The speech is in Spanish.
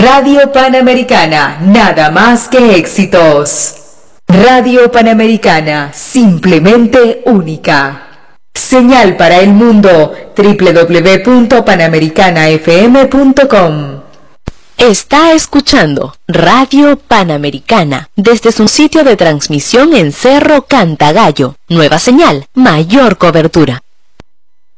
Radio Panamericana, nada más que éxitos. Radio Panamericana, simplemente única. Señal para el mundo, www.panamericanafm.com. Está escuchando Radio Panamericana desde su sitio de transmisión en Cerro Cantagallo. Nueva señal, mayor cobertura.